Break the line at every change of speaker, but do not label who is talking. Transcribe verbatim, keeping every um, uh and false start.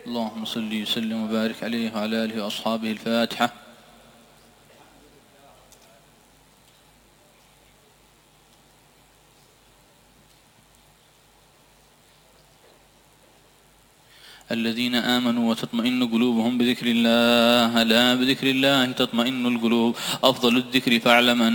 اللهم صل وسلم وبارك عليه وعلى آله وأصحابه. الفاتحة. الذين آمنوا وتطمئن قلوبهم بذكر الله، لا بذكر الله تطمئن القلوب. أفضل الذكر فاعلم